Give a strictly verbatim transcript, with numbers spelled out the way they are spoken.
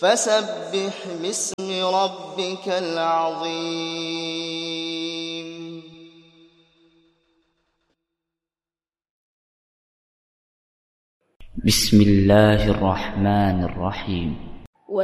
فسبح باسم ربك العظيم. بسم الله الرحمن الرحيم.